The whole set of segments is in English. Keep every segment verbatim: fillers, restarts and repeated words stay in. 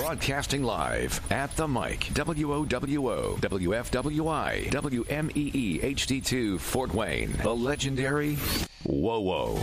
Broadcasting live at the mic, W O W O, W F W I, W M E E H D two, Fort Wayne. The legendary Whoa Whoa.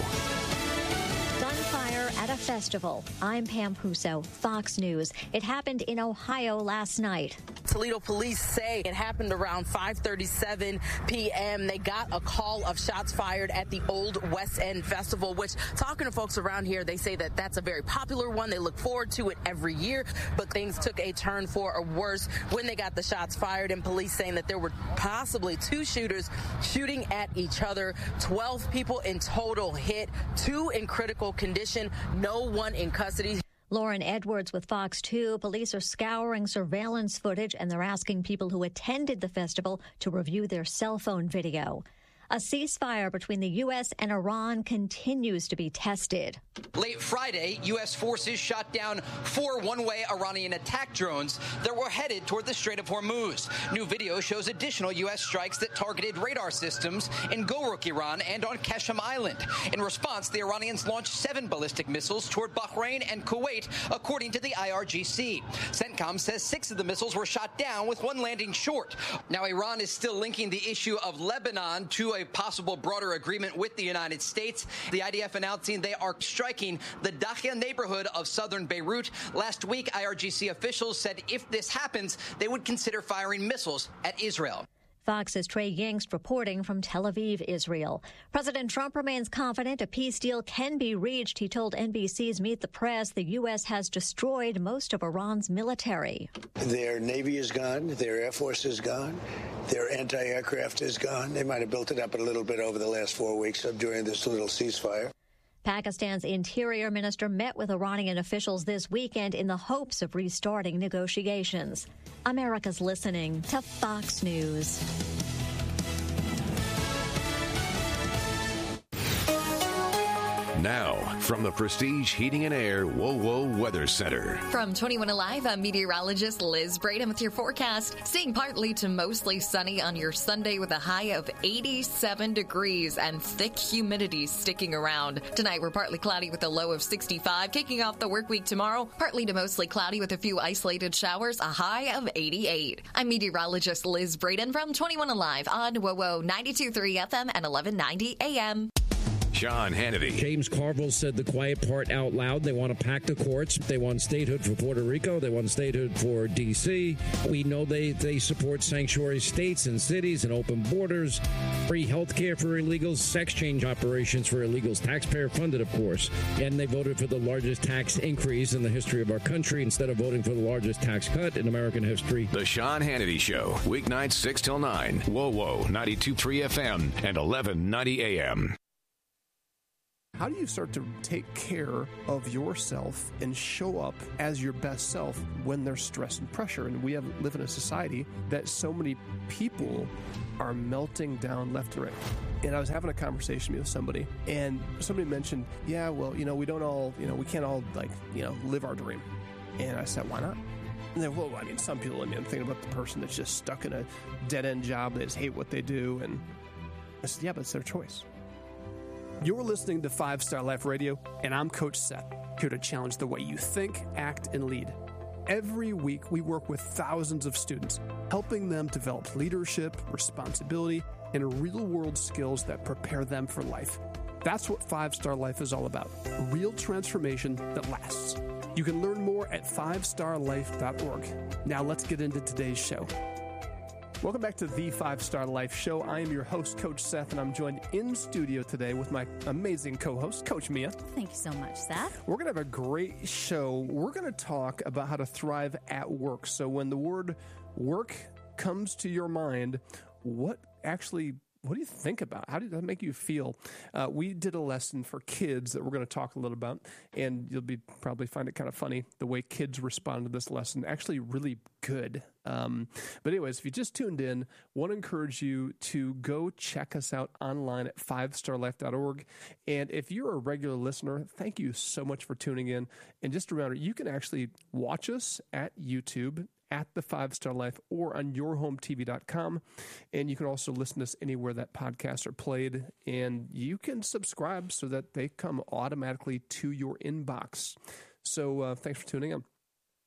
Gunfire at a festival. I'm Pam Puso, Fox News. It happened in Ohio last night. Toledo police say it happened around five thirty-seven p.m. They got a call of shots fired at the Old West End Festival, which, talking to folks around here, they say that that's a very popular one. They look forward to it every year, but things took a turn for a worse when they got the shots fired, and police saying that there were possibly two shooters shooting at each other. twelve people in total hit, two in critical condition, no one in custody. Lauren Edwards with Fox two. Police are scouring surveillance footage, and they're asking people who attended the festival to review their cell phone video. A ceasefire between the U S and Iran continues to be tested. Late Friday, U S forces shot down four one-way Iranian attack drones that were headed toward the Strait of Hormuz. New video shows additional U S strikes that targeted radar systems in Goruk, Iran, and on Qashem Island. In response, the Iranians launched seven ballistic missiles toward Bahrain and Kuwait, according to the I R G C. CENTCOM says six of the missiles were shot down, with one landing short. Now, Iran is still linking the issue of Lebanon to a a possible broader agreement with the United States. The I D F announcing they are striking the Dakhia neighborhood of southern Beirut. Last week, I R G C officials said if this happens, they would consider firing missiles at Israel. Fox's Trey Yingst reporting from Tel Aviv, Israel. President Trump remains confident a peace deal can be reached. He told N B C's Meet the Press the U S has destroyed most of Iran's military. Their Navy is gone. Their Air Force is gone. Their anti-aircraft is gone. They might have built it up a little bit over the last four weeks during this little ceasefire. Pakistan's interior minister met with Iranian officials this weekend in the hopes of restarting negotiations. America's listening to Fox News. Now, from the Prestige Heating and Air Whoa Whoa Weather Center. From twenty-one Alive, I'm meteorologist Liz Braden with your forecast. Staying partly to mostly sunny on your Sunday with a high of eighty-seven degrees and thick humidity sticking around. Tonight, we're partly cloudy with a low of sixty-five. Kicking off the work week tomorrow, partly to mostly cloudy with a few isolated showers, a high of eighty-eight. I'm meteorologist Liz Braden from twenty-one Alive on Whoa Whoa ninety-two point three F M and eleven ninety A M. Sean Hannity. James Carville said the quiet part out loud. They want to pack the courts. They want statehood for Puerto Rico. They want statehood for D C. We know they, they support sanctuary states and cities and open borders, free health care for illegals, sex change operations for illegals, taxpayer funded, of course. And they voted for the largest tax increase in the history of our country instead of voting for the largest tax cut in American history. The Sean Hannity Show, weeknights six till nine. Whoa Whoa ninety-two point three F M and eleven ninety A M. How do you start to take care of yourself and show up as your best self when there's stress and pressure? And we have live in a society that so many people are melting down left and right. And I was having a conversation with somebody, and somebody mentioned, yeah, well, you know, we don't all, you know, we can't all, like, you know, live our dream. And I said, why not? And then, well, I mean, some people, I mean, I'm thinking about the person that's just stuck in a dead-end job. They just hate what they do. And I said, yeah, but it's their choice. You're listening to Five Star Life Radio, and I'm Coach Seth, here to challenge the way you think, act, and lead. Every week, we work with thousands of students, helping them develop leadership, responsibility, and real-world skills that prepare them for life. That's what Five Star Life is all about, real transformation that lasts. You can learn more at five star life dot org. Now let's get into today's show. Welcome back to the Five Star Life Show. I am your host, Coach Seth, and I'm joined in studio today with my amazing co-host, Coach Mia. Thank you so much, Seth. We're going to have a great show. We're going to talk about how to thrive at work. So when the word work comes to your mind, what actually What do you think about? How did that make you feel? Uh, we did a lesson for kids that we're going to talk a little about, and you'll be probably find it kind of funny the way kids respond to this lesson. Actually, really good. Um, but anyways, if you just tuned in, want to encourage you to go check us out online at five star life dot org. And if you're a regular listener, thank you so much for tuning in. And just a reminder, you can actually watch us at YouTube at the Five Star Life or on your home T V dot com. And you can also listen to us anywhere that podcasts are played. And you can subscribe so that they come automatically to your inbox. So uh, thanks for tuning in.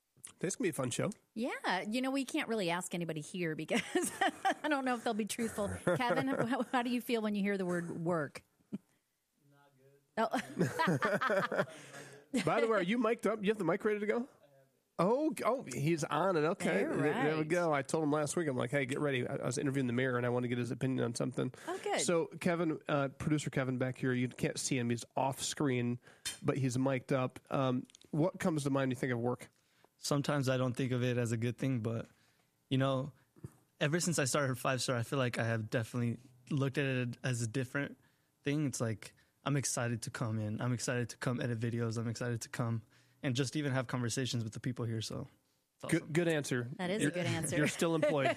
This can be a fun show. Yeah. You know, we can't really ask anybody here because I don't know if they'll be truthful. Kevin, how, how do you feel when you hear the word work? Not good. Oh. By the way, are you mic'd up? You have the mic ready to go? Oh, oh, he's on it. Okay. Right. There we go. I told him last week, I'm like, hey, get ready. I, I was interviewing the mayor and I want to get his opinion on something. Oh, good. So Kevin, uh, producer Kevin back here, you can't see him. He's off screen, but he's mic'd up. Um, what comes to mind when you think of work? Sometimes I don't think of it as a good thing, but, you know, ever since I started Five Star, I feel like I have definitely looked at it as a different thing. It's like I'm excited to come in. I'm excited to come edit videos. I'm excited to come and just even have conversations with the people here. So, awesome. Good, good answer. That is You're, a good answer. You're still employed.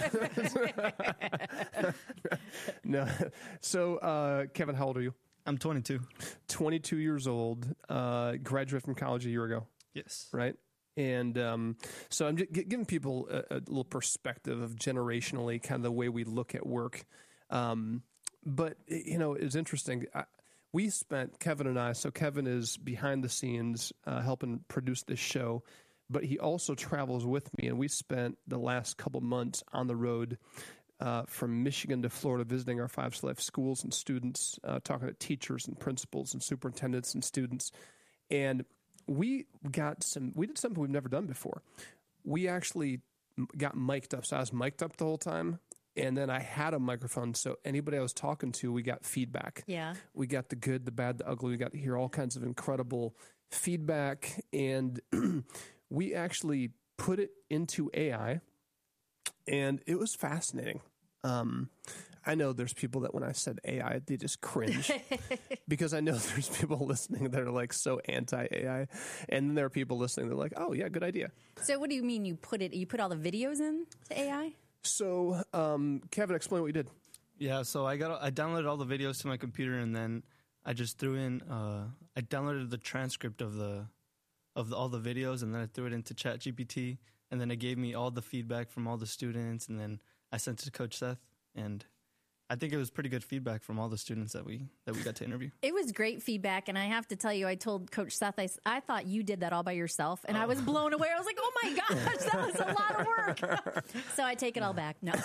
No. So, uh, Kevin, how old are you? I'm twenty-two. twenty-two years old. Uh, graduated from college a year ago. Yes. Right. And um, so I'm just giving people a, a little perspective of generationally kind of the way we look at work. Um, but, you know, it's interesting. I, We spent, Kevin and I, so Kevin is behind the scenes uh, helping produce this show, but he also travels with me, and we spent the last couple months on the road uh, from Michigan to Florida visiting our Five Star Life schools and students, uh, talking to teachers and principals and superintendents and students. And we got some, we did something we've never done before. We actually got mic'd up, so I was mic'd up the whole time. And then I had a microphone, so anybody I was talking to, we got feedback. Yeah. We got the good, the bad, the ugly. We got to hear all kinds of incredible feedback. And we actually put it into A I, and it was fascinating. Um, I know there's people that when I said A I, they just cringe because I know there's people listening that are like so anti-A I. And then there are people listening that are like, oh, yeah, good idea. So what do you mean you put it, you put all the videos in to A I? So, um, Kevin, explain what you did. Yeah, so I got I downloaded all the videos to my computer, and then I just threw in uh, I downloaded the transcript of the of the, all the videos, and then I threw it into ChatGPT, and then it gave me all the feedback from all the students, and then I sent it to Coach Seth, and I think it was pretty good feedback from all the students that we that we got to interview. It was great feedback, and I have to tell you, I told Coach Seth, I, I thought you did that all by yourself, and oh. I was blown away. I was like, oh my gosh, that was a lot of work. So I take it all back. No.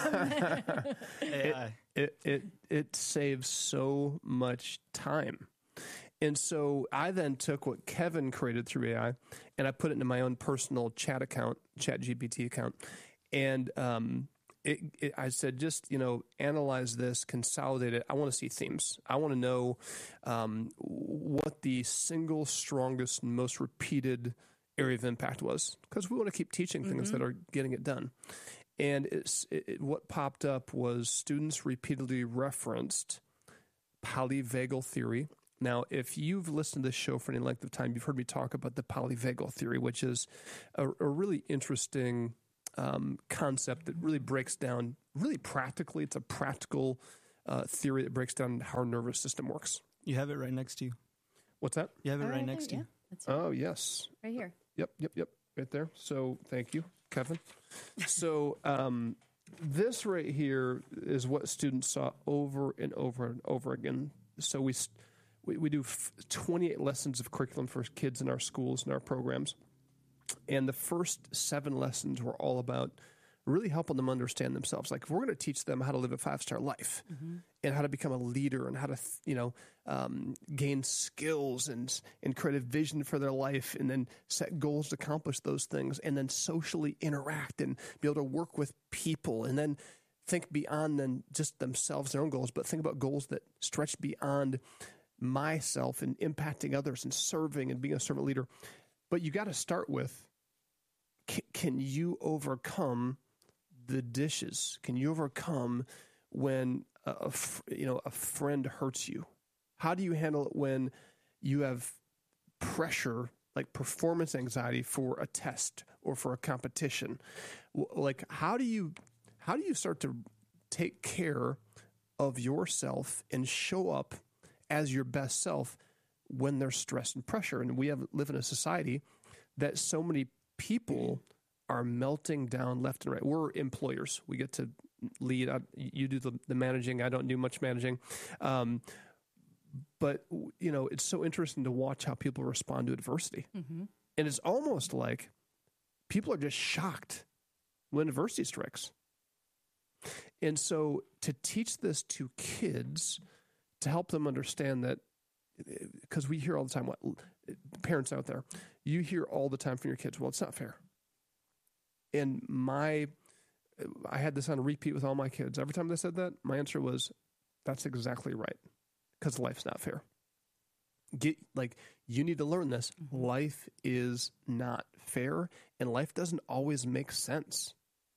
it, it, it, it saves so much time. And so I then took what Kevin created through A I, and I put it into my own personal chat account, ChatGPT account, and um It, it, I said, just, you know, analyze this, consolidate it. I want to see themes. I want to know um, what the single strongest, most repeated area of impact was, because we want to keep teaching things mm-hmm. that are getting it done. And it's, it, it, what popped up was students repeatedly referenced polyvagal theory. Now, if you've listened to this show for any length of time, you've heard me talk about the polyvagal theory, which is a, a really interesting Um, concept that really breaks down, really practically, it's a practical uh, theory that breaks down how our nervous system works. You have it right next to you. What's that? You have it oh, right, right there, next to yeah. you. That's oh, yes. Right here. Yep, yep, yep. Right there. So thank you, Kevin. So um, this right here is what students saw over and over and over again. So we, we, we do f- twenty-eight lessons of curriculum for kids in our schools and our programs. And the first seven lessons were all about really helping them understand themselves. Like, if we're going to teach them how to live a five-star life mm-hmm. and how to become a leader and how to, you know, um, gain skills and, and create a vision for their life and then set goals to accomplish those things and then socially interact and be able to work with people and then think beyond than just themselves, their own goals, but think about goals that stretch beyond myself and impacting others and serving and being a servant leader. But you got to start with, can, can you overcome the dishes? Can you overcome when a, a, you know, a friend hurts you? How do you handle it when you have pressure, like performance anxiety for a test or for a competition? Like, how do you how do you start to take care of yourself and show up as your best self when there's stress and pressure? And we have live in a society that so many people are melting down left and right. We're employers. We get to lead. I, you do the, the managing. I don't do much managing. Um, but, you know, it's so interesting to watch how people respond to adversity. Mm-hmm. And it's almost like people are just shocked when adversity strikes. And so to teach this to kids, to help them understand that, because we hear all the time, what parents out there, you hear all the time from your kids, well, it's not fair. And my, I had this on repeat with all my kids. Every time they said that, my answer was, that's exactly right, because life's not fair. Get like you need to learn this. Life is not fair, and life doesn't always make sense.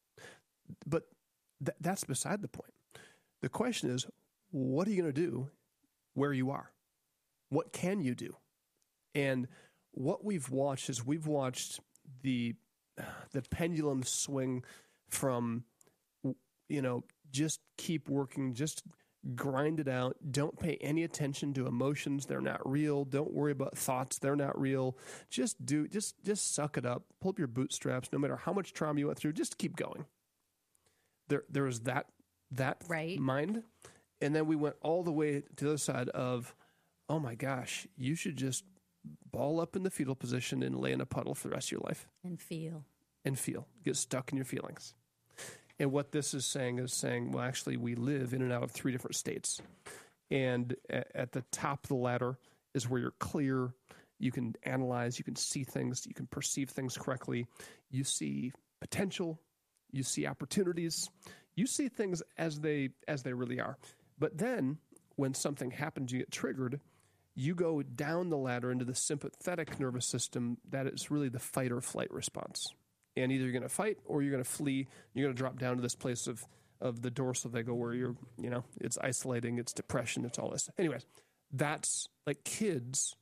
But th- that's beside the point. The question is, what are you going to do where you are? What can you do? And what we've watched is we've watched the the pendulum swing from, you know, just keep working, just grind it out. Don't pay any attention to emotions. They're not real. Don't worry about thoughts. They're not real. Just do, just, just suck it up. Pull up your bootstraps. No matter how much trauma you went through, just keep going. There, there was that, that right. mind. And then we went all the way to the other side of, oh my gosh, you should just ball up in the fetal position and lay in a puddle for the rest of your life. And feel. And feel. Get stuck in your feelings. And what this is saying is saying, well, actually, we live in and out of three different states. And at the top of the ladder is where you're clear. You can analyze, you can see things, you can perceive things correctly. You see potential, you see opportunities, you see things as they as they really are. But then when something happens, you get triggered, you go down the ladder into the sympathetic nervous system. That is really the fight or flight response. And either you're going to fight or you're going to flee. You're going to drop down to this place of, of the dorsal vagal where you're, you know, it's isolating, it's depression, it's all this. Anyways, that's like kids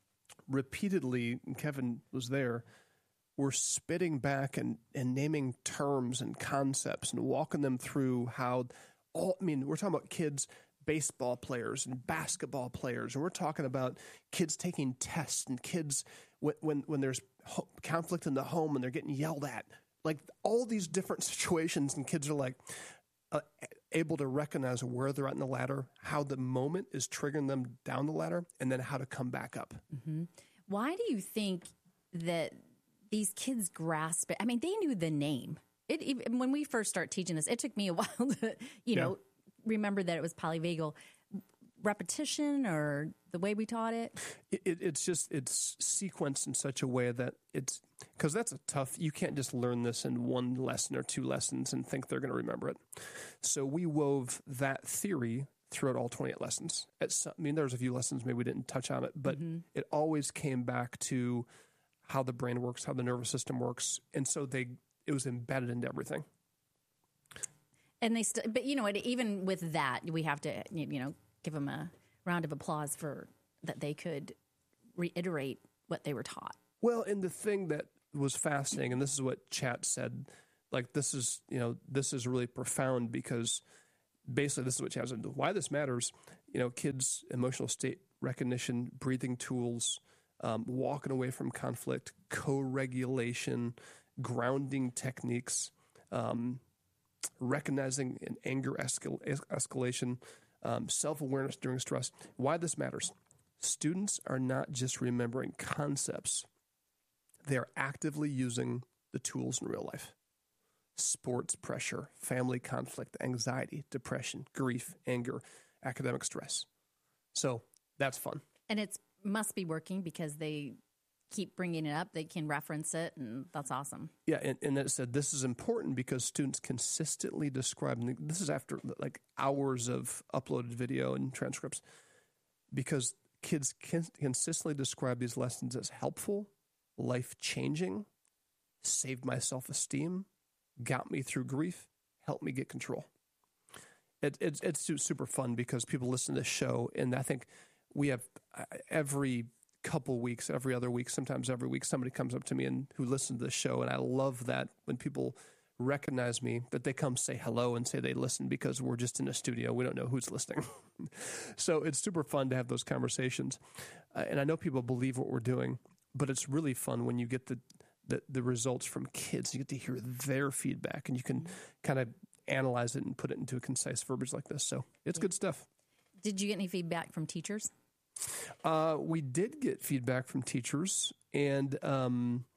repeatedly, and Kevin was there, were spitting back and, and naming terms and concepts and walking them through how all, I mean, we're talking about kids, baseball players and basketball players, and we're talking about kids taking tests and kids when when, when there's ho- conflict in the home and they're getting yelled at, like all these different situations, and kids are like uh, able to recognize where they're at in the ladder, how the moment is triggering them down the ladder, and then how to come back up. Mm-hmm. Why do you think that these kids grasp it? I mean, they knew the name. It, it when we first start teaching this, it took me a while to, you know, yeah. remember that it was polyvagal. Repetition or the way we taught it? it, it it's just, it's sequenced in such a way that it's, because that's a tough, you can't just learn this in one lesson or two lessons and think they're going to remember it. So we wove that theory throughout all twenty-eight lessons. It's, I mean, there's a few lessons maybe we didn't touch on it, but mm-hmm. it always came back to how the brain works, how the nervous system works. And so they, it was embedded into everything. And they, st- but you know, even with that, we have to, you know, give them a round of applause for that they could reiterate what they were taught. Well, and the thing that was fascinating, and this is what Chat said, like this is, you know, this is really profound because basically this is what Chat said. Why this matters, you know, kids' emotional state recognition, breathing tools, um, walking away from conflict, co-regulation, grounding techniques, um, recognizing an anger escal- escalation, Um, self-awareness during stress. Why this matters. Students are not just remembering concepts. They are actively using the tools in real life. Sports pressure, family conflict, anxiety, depression, grief, anger, academic stress. So that's fun. And it must be working because they keep bringing it up. They can reference it, and that's awesome. Yeah, and, and it said this is important because students consistently describe, and this is after like hours of uploaded video and transcripts, because kids can consistently describe these lessons as helpful, life-changing, saved my self-esteem, got me through grief, helped me get control. It, it, it's super fun because people listen to this show, and I think we have every couple weeks, every other week, sometimes every week, somebody comes up to me and who listens to the show, and I love that when people recognize me, that they come say hello and say they listen because we're just in a studio. We don't know who's listening. So it's super fun to have those conversations. Uh, and I know people believe what we're doing, but it's really fun when you get the, the, the results from kids. You get to hear their feedback, and you can kind of analyze it and put it into a concise verbiage like this. So it's good stuff. Did you get any feedback from teachers? Uh, we did get feedback from teachers, and um,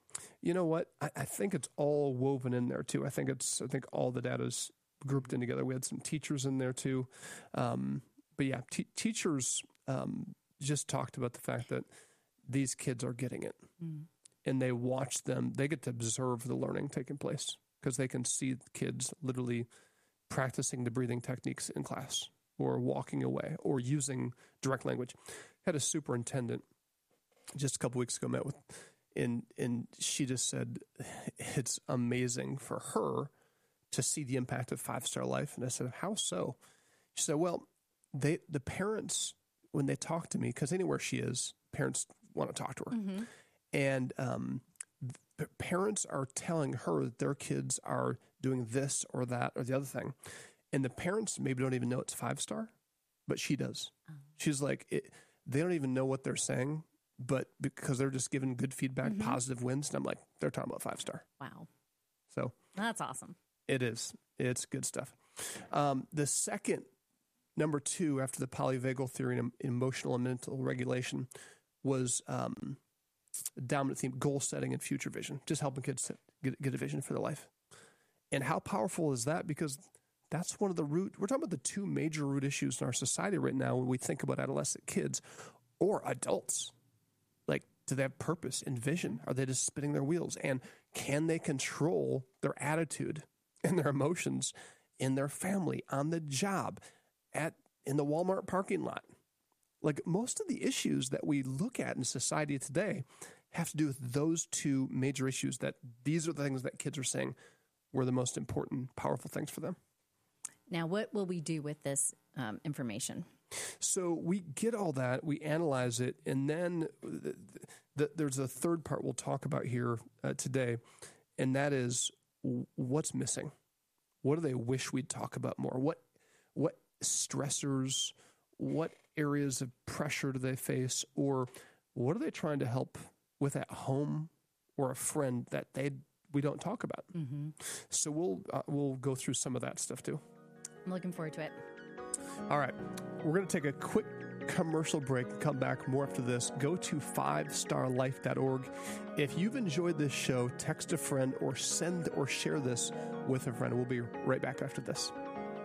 You know what? I, I think it's all woven in there too. I think it's, I think all the data's grouped in together. We had some teachers in there too. Um, but yeah, t- teachers um, just talked about the fact that these kids are getting it. Mm. And they watch them, they get to observe the learning taking place because they can see kids literally practicing the breathing techniques in class or walking away or using direct language. Had a superintendent just a couple weeks ago met with, and and she just said it's amazing for her to see the impact of Five Star Life. And I said, how so? She said, well, they the parents, when they talk to me, because anywhere she is, parents want to talk to her. Mm-hmm. And um, the parents are telling her that their kids are doing this or that or the other thing. And the parents maybe don't even know it's Five Star, but she does. Oh. She's like, it, they don't even know what they're saying, but because they're just giving good feedback, mm-hmm. positive wins. And I'm like, they're talking about Five Star. Wow. So that's awesome. It is. It's good stuff. Um, the second, number two, after the polyvagal theory and emotional and mental regulation was um, dominant theme, goal setting and future vision, just helping kids to get, get a vision for their life. And how powerful is that? Because that's one of the root, we're talking about the two major root issues in our society right now when we think about adolescent kids or adults. Like, do they have purpose and vision? Are they just spinning their wheels? And can they control their attitude and their emotions in their family, on the job, at in the Walmart parking lot? Like, most of the issues that we look at in society today have to do with those two major issues, that these are the things that kids are saying were the most important, powerful things for them. Now, what will we do with this um, information? So we get all that, we analyze it, and then the, the, there's a third part we'll talk about here uh, today, and that is what's missing. What do they wish we'd talk about more? What what stressors, what areas of pressure do they face, or what are they trying to help with at home or a friend that they we don't talk about? Mm-hmm. So we'll uh, we'll go through some of that stuff too. I'm looking forward to it. All right. We're going to take a quick commercial break and come back more after this. Go to five star life dot org. If you've enjoyed this show, text a friend or send or share this with a friend. We'll be right back after this.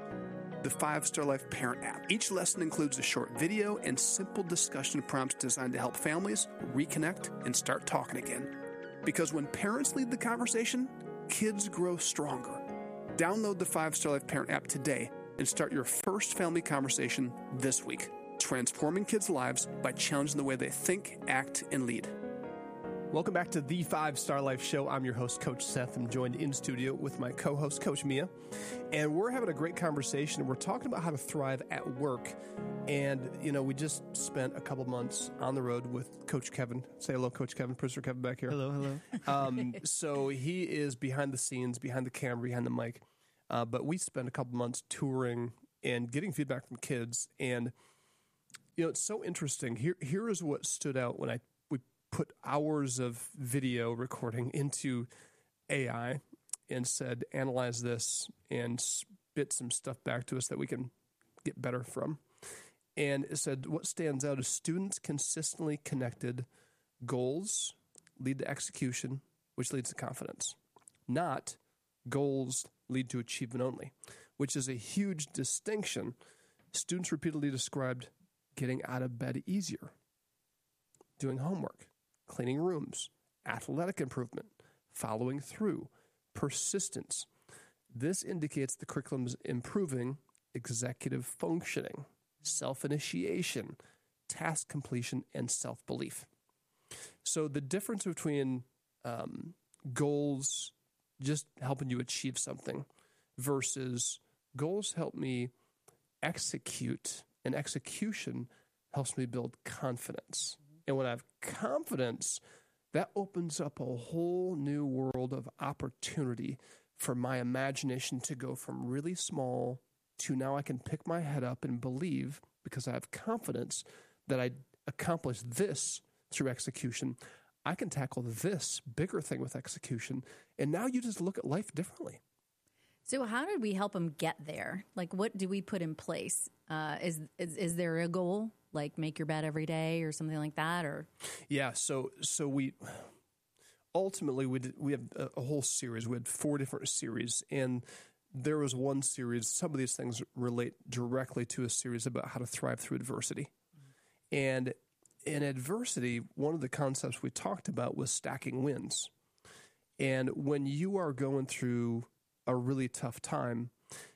The Five Star Life Parent app. Each lesson includes a short video and simple discussion prompts designed to help families reconnect and start talking again. Because when parents lead the conversation, kids grow stronger. Download the Five Star Life Parent app today and start your first family conversation this week, transforming kids' lives by challenging the way they think, act, and lead. Welcome back to the Five Star Life Show. I'm your host, Coach Seth. I'm joined in studio with my co-host, Coach Mia. And we're having a great conversation. We're talking about how to thrive at work. And, you know, we just spent a couple months on the road with Coach Kevin. Say hello, Coach Kevin. Producer Kevin back here. Hello, hello. Um, so he is behind the scenes, behind the camera, behind the mic. Uh, but we spent a couple months touring and getting feedback from kids. And, you know, it's so interesting. Here, here is what stood out when I we put hours of video recording into A I and said, analyze this and spit some stuff back to us that we can get better from. And it said, what stands out is students consistently connected goals lead to execution, which leads to confidence, not goals lead to achievement only, which is a huge distinction. Students repeatedly described getting out of bed easier, doing homework, cleaning rooms, athletic improvement, following through, persistence. This indicates the curriculum is improving executive functioning, self-initiation, task completion, and self-belief. So the difference between um, goals just helping you achieve something versus goals help me execute, and execution helps me build confidence. And when I have confidence, that opens up a whole new world of opportunity for my imagination to go from really small to now I can pick my head up and believe, because I have confidence that I accomplish this through execution. I can tackle this bigger thing with execution. And now you just look at life differently. So how did we help them get there? Like, what do we put in place? Uh, is, is is there a goal, like make your bed every day or something like that? Or yeah, so so we ultimately, we did, we had a, a whole series. We had four different series, and there was one series. Some of these things relate directly to a series about how to thrive through adversity. Mm-hmm. And in adversity, one of the concepts we talked about was stacking wins. And when you are going through a really tough time,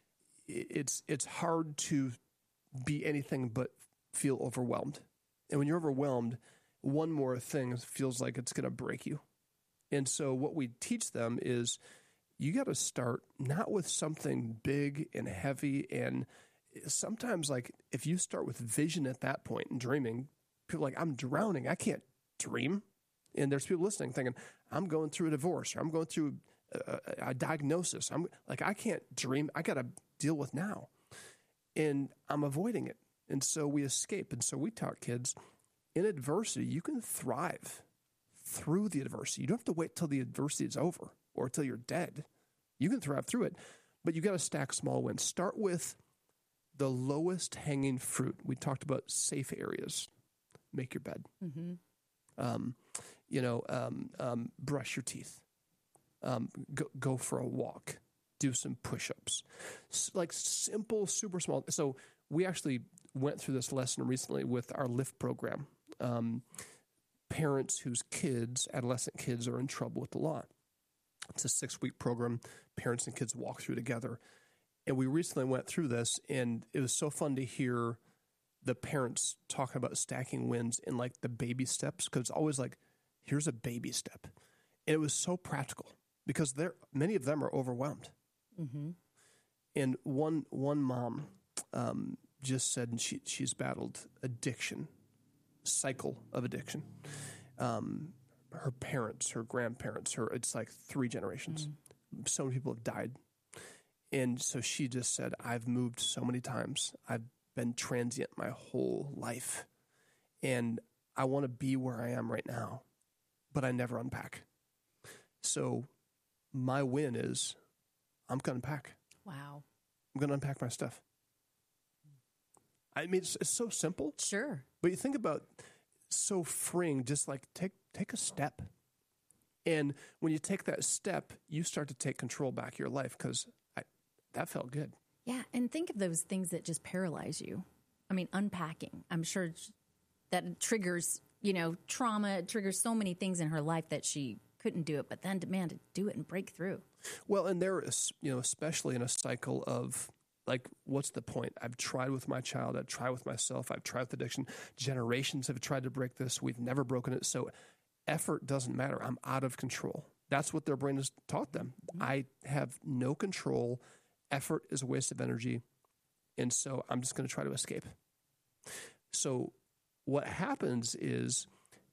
it's it's hard to be anything but feel overwhelmed. And when you're overwhelmed, one more thing feels like it's going to break you. And so what we teach them is you got to start not with something big and heavy. And sometimes, like, if you start with vision at that point and dreaming, people are like, I'm drowning. I can't dream. And there's people listening thinking, I'm going through a divorce, or I'm going through a, a, a diagnosis. I'm like, I can't dream. I got to deal with now. And I'm avoiding it. And so we escape. And so we taught kids, in adversity, you can thrive through the adversity. You don't have to wait till the adversity is over or till you're dead. You can thrive through it, but you got to stack small wins. Start with the lowest hanging fruit. We talked about safe areas. Make your bed. Mm-hmm. Um, you know, um, um, brush your teeth. Um, go, go for a walk. Do some push-ups. S- like simple, super small. So we actually went through this lesson recently with our LIFT program. Um, parents whose kids, adolescent kids, are in trouble with the law. It's a six-week program. Parents and kids walk through together. And we recently went through this, and it was so fun to hear the parents talking about stacking wins in like the baby steps, because it's always like, here's a baby step. And it was so practical because they're, many of them are overwhelmed. Mm-hmm. And one one mom um, just said she she's battled addiction, cycle of addiction. Um, her parents, her grandparents, her it's like three generations. Mm. So many people have died. And so she just said, I've moved so many times. I've been transient my whole life. And I want to be where I am right now, but I never unpack. So my win is I'm going to unpack. Wow. I'm going to unpack my stuff. I mean, it's, it's so simple. Sure. But you think about so freeing, just like take take a step. And when you take that step, you start to take control back of your life because that felt good. Yeah, and think of those things that just paralyze you. I mean, unpacking. I'm sure that triggers, you know, trauma. It triggers so many things in her life that she couldn't do it, but then demand to do it and break through. Well, and there is, you know, especially in a cycle of, like, what's the point? I've tried with my child. I've tried with myself. I've tried with addiction. Generations have tried to break this. We've never broken it. So effort doesn't matter. I'm out of control. That's what their brain has taught them. Mm-hmm. I have no control. Effort is a waste of energy. And so I'm just going to try to escape. So what happens is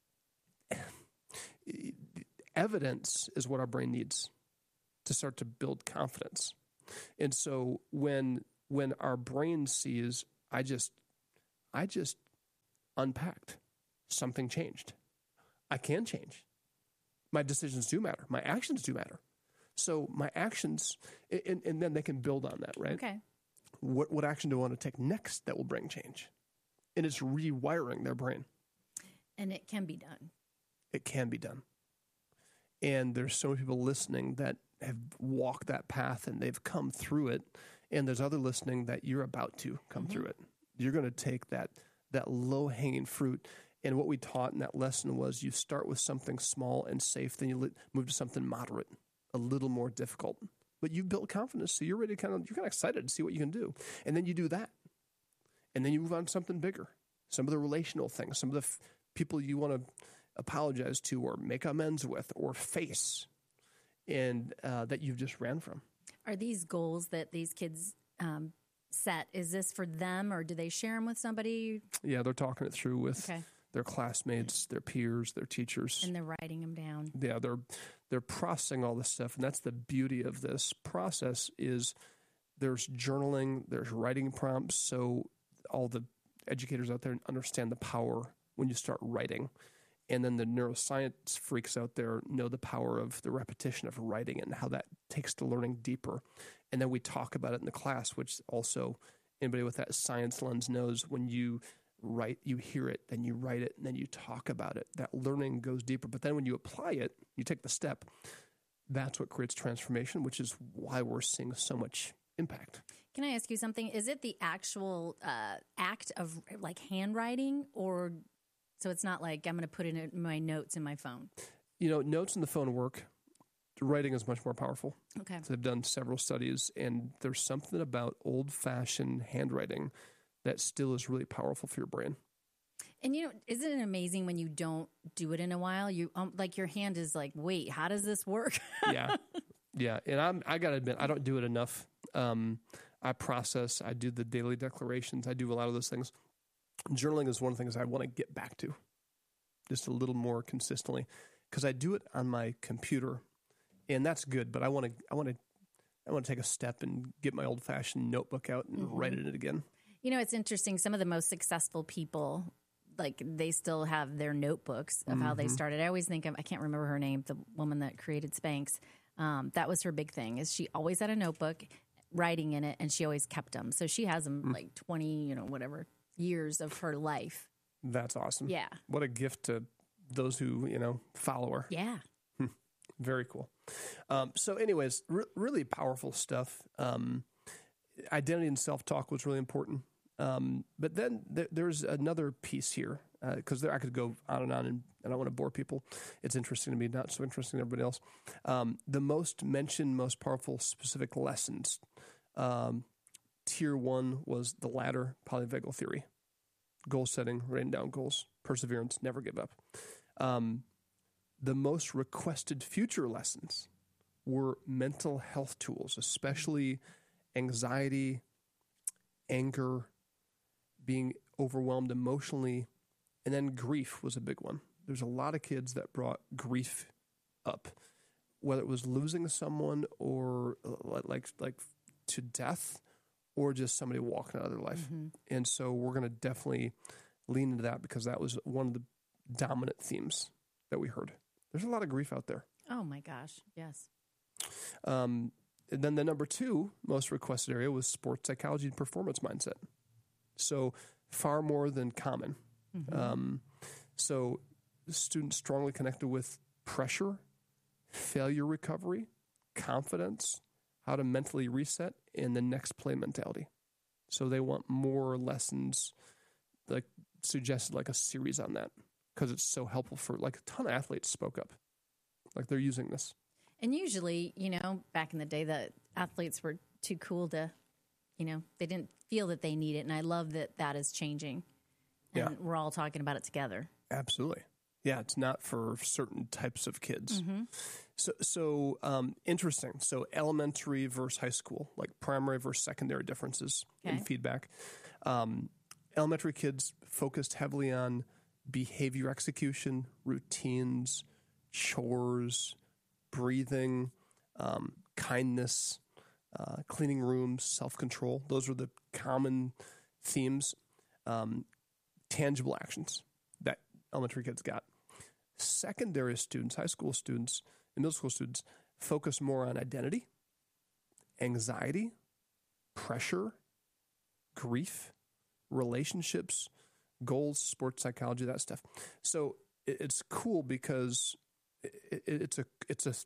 evidence is what our brain needs to start to build confidence. And so when when our brain sees, I just I just unpacked, something changed. I can change. My decisions do matter. My actions do matter. So my actions, and, and then they can build on that, right? Okay. What what action do I want to take next that will bring change? And it's rewiring their brain. And it can be done. It can be done. And there's so many people listening that have walked that path and they've come through it. And there's other listening that you're about to come mm-hmm. through it. You're going to take that that low-hanging fruit. And what we taught in that lesson was you start with something small and safe, then you move to something moderate, a little more difficult. But you built confidence, so you're ready to kind of, you're kind of excited to see what you can do. And then you do that. And then you move on to something bigger. Some of the relational things, some of the f- people you want to apologize to or make amends with or face, and uh, that you've just ran from. Are these goals that these kids um, set, is this for them or do they share them with somebody? Yeah, they're talking it through with okay. their classmates, their peers, their teachers. And they're writing them down. Yeah, they're they're processing all this stuff. And that's the beauty of this process is there's journaling, there's writing prompts. So all the educators out there understand the power when you start writing. And then the neuroscience freaks out there know the power of the repetition of writing and how that takes the learning deeper. And then we talk about it in the class, which also anybody with that science lens knows when you write, you hear it, then you write it, and then you talk about it. That learning goes deeper. But then when you apply it, you take the step, that's what creates transformation, which is why we're seeing so much impact. Can I ask you something? Is it the actual uh, act of like handwriting, or so it's not like I'm going to put it in my notes in my phone? You know, notes in the phone work. Writing is much more powerful. Okay. So they've done several studies, and there's something about old-fashioned handwriting that still is really powerful for your brain. And, you know, isn't it amazing when you don't do it in a while? You um, like your hand is like, wait, how does this work? yeah. Yeah. And I'm, I got to admit, I don't do it enough. Um, I process, I do the daily declarations. I do a lot of those things. Journaling is one of the things I want to get back to just a little more consistently because I do it on my computer. And that's good, but I want to, I want to, I want to take a step and get my old-fashioned notebook out and mm-hmm. write it in it again. You know, it's interesting. Some of the most successful people, like they still have their notebooks of mm-hmm. how they started. I always think of, I can't remember her name, the woman that created Spanx. Um, that was her big thing. Is she always had a notebook, writing in it, and she always kept them. So she has them mm. like twenty, you know, whatever years of her life. That's awesome. Yeah, what a gift to those who you know follow her. Yeah. Very cool. Um, so anyways, re- really powerful stuff. Um, identity and self-talk was really important. Um, but then th- there's another piece here because uh, I could go on and on and I don't want to bore people. It's interesting to me, not so interesting to everybody else. Um, the most mentioned, most powerful specific lessons. Um, tier one was the ladder polyvagal theory. Goal setting, writing down goals, perseverance, never give up. Um, The most requested future lessons were mental health tools, especially anxiety, anger, being overwhelmed emotionally, and then grief was a big one. There's a lot of kids that brought grief up, whether it was losing someone or like like to death or just somebody walking out of their life. Mm-hmm. And so we're going to definitely lean into that because that was one of the dominant themes that we heard. There's a lot of grief out there. Oh, my gosh. Yes. Um, and then the number two most requested area was sports psychology and performance mindset. So far more than common. Mm-hmm. Um, so students strongly connected with pressure, failure recovery, confidence, how to mentally reset, and the next play mentality. So they want more lessons, like suggested like a series on that. Because it's so helpful for, like, a ton of athletes spoke up. Like, they're using this. And usually, you know, back in the day, the athletes were too cool to, you know, they didn't feel that they need it. And I love that that is changing. And yeah. we're all talking about it together. Absolutely. Yeah, it's not for certain types of kids. Mm-hmm. So, so um, interesting. So elementary versus high school, like primary versus secondary differences okay. in feedback. Um, elementary kids focused heavily on behavior execution, routines, chores, breathing, um, kindness, uh, cleaning rooms, self-control. Those were the common themes. Um, tangible actions that elementary kids got. Secondary students, high school students, and middle school students focus more on identity, anxiety, pressure, grief, relationships, goals, sports psychology, that stuff. So it's cool because it's a it's a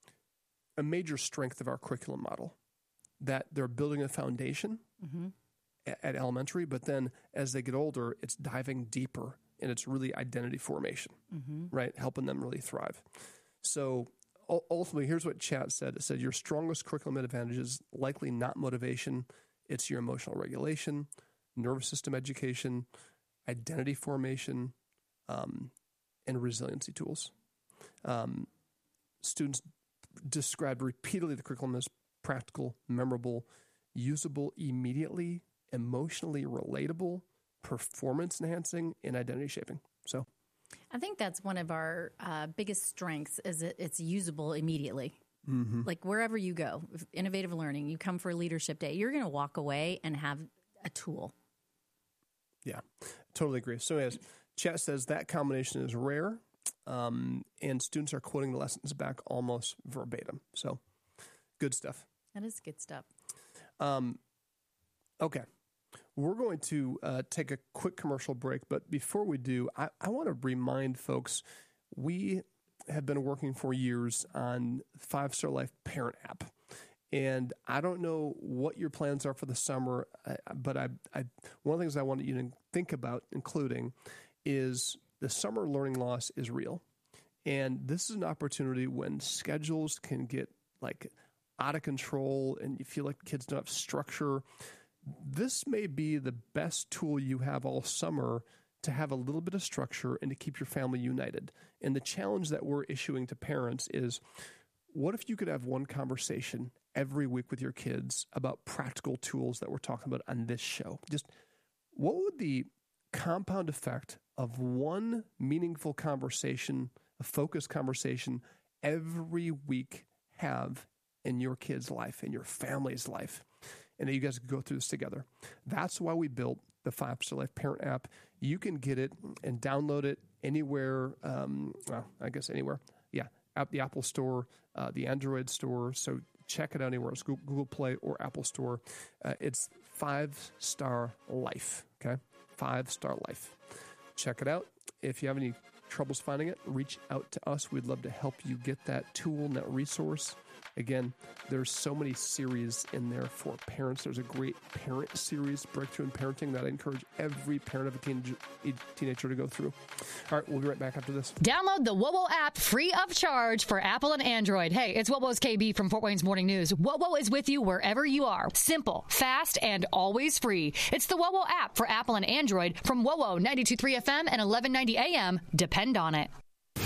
a major strength of our curriculum model that they're building a foundation mm-hmm. at, at elementary, but then as they get older, it's diving deeper and it's really identity formation, mm-hmm. right? Helping them really thrive. So ultimately, here's what Chat said. It said, your strongest curriculum advantage is likely not motivation. It's your emotional regulation, nervous system education, identity formation, um, and resiliency tools. Um, students described repeatedly the curriculum as practical, memorable, usable immediately, emotionally relatable, performance enhancing, and identity shaping. So I think that's one of our uh, biggest strengths is that it's usable immediately. Mm-hmm. Like wherever you go, innovative learning, you come for a leadership day, you're going to walk away and have a tool. Yeah, totally agree. So as Chat says, that combination is rare, um, and students are quoting the lessons back almost verbatim. So good stuff. That is good stuff. Um, okay. We're going to uh, take a quick commercial break, but before we do, I, I want to remind folks, we have been working for years on Five Star Life Parent app. And I don't know what your plans are for the summer, but I, I, one of the things I wanted you to think about including is the summer learning loss is real. And this is an opportunity when schedules can get like out of control and you feel like kids don't have structure. This may be the best tool you have all summer to have a little bit of structure and to keep your family united. And the challenge that we're issuing to parents is, what if you could have one conversation every week with your kids about practical tools that we're talking about on this show? Just what would the compound effect of one meaningful conversation, a focused conversation every week have in your kid's life, in your family's life? And you guys can go through this together. That's why we built the Five Star Life Parent app. You can get it and download it anywhere, um, well, I guess anywhere. Yeah, at the Apple Store, uh, the Android Store. So check it out anywhere. It's Google Play or Apple Store. Uh, it's Five Star Life, okay? Five Star Life. Check it out. If you have any troubles finding it, reach out to us. We'd love to help you get that tool and that resource. Again, there's so many series in there for parents. There's a great parent series, Breakthrough in Parenting, that I encourage every parent of a teen, teenager to go through. All right, we'll be right back after this. Download the WOWO app free of charge for Apple and Android. Hey, it's WOWO's K B from Fort Wayne's Morning News. WOWO is with you wherever you are. Simple, fast, and always free. It's the WOWO app for Apple and Android from WOWO ninety-two point three F M and eleven ninety A M. Depend on it.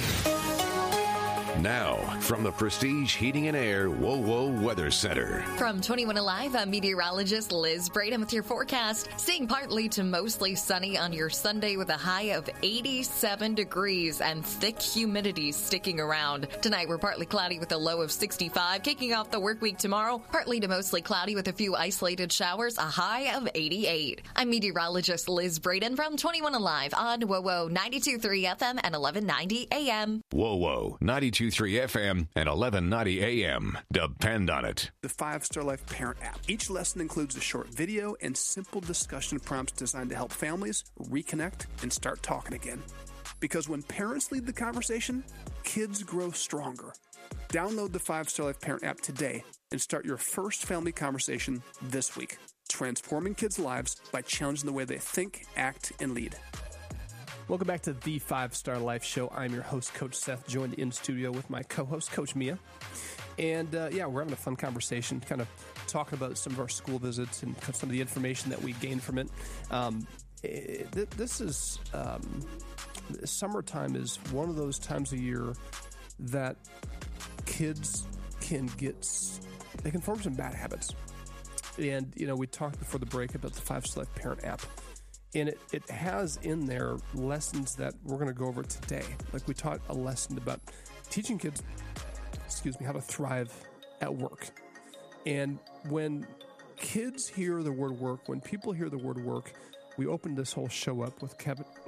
Now, from the Prestige Heating and Air WOWO Weather Center. From twenty-one Alive, I'm meteorologist Liz Braden with your forecast. Staying partly to mostly sunny on your Sunday with a high of eighty-seven degrees and thick humidity sticking around. Tonight, we're partly cloudy with a low of sixty-five. Kicking off the work week tomorrow, partly to mostly cloudy with a few isolated showers, a high of eighty-eight. I'm meteorologist Liz Braden from twenty-one Alive on WOWO ninety-two point three F M and eleven ninety A M. WOWO ninety-two point three F M and eleven ninety A M. Depend on it. The Five Star Life Parent app. Each lesson includes a short video and simple discussion prompts designed to help families reconnect and start talking again. Because when parents lead the conversation, kids grow stronger. Download the Five Star Life Parent app today and start your first family conversation this week. Transforming kids' lives by challenging the way they think, act, and lead. Welcome back to the Five Star Life Show. I'm your host, Coach Seth, joined in studio with my co-host, Coach Mia. And uh, yeah, we're having a fun conversation, kind of talking about some of our school visits and some of the information that we gained from it. Um, it this is, um, summertime is one of those times of year that kids can get, they can form some bad habits. And, you know, we talked before the break about the Five Star Life Parent app. And it, it has in there lessons that we're going to go over today. Like we taught a lesson about teaching kids, excuse me, how to thrive at work. And when kids hear the word work, when people hear the word work, we opened this whole show up with Kevin,